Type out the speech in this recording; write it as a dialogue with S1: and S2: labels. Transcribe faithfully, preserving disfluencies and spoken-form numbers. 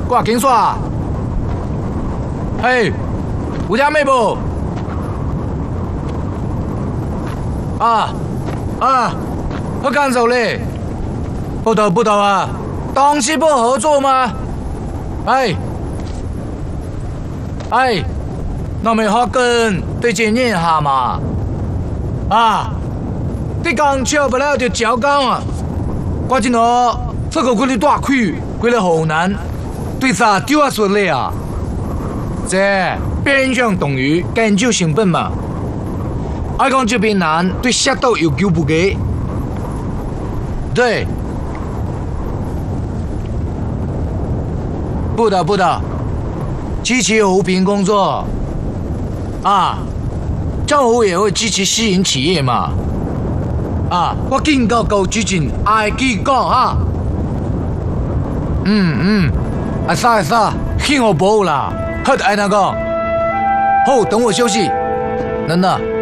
S1: 挂紧耍。嘿，有听没无？啊啊，我干手嘞！不得不得啊，东西不合作吗？哎哎，那咪发根对检验下嘛。啊，你刚笑不了就招工啊！我今哦，这个规日大开，规日好难，对啥丢啊顺利啊？这变相等于研究成本嘛。爱讲这边难，对下斗有求不给。对，不的不的，支持扶贫工作啊，政府也会支持私营企业嘛。啊，我警告高主任爱记讲啊。嗯嗯，啊啥啥，幸好保啦，好爱那个。好，等我休息，等等。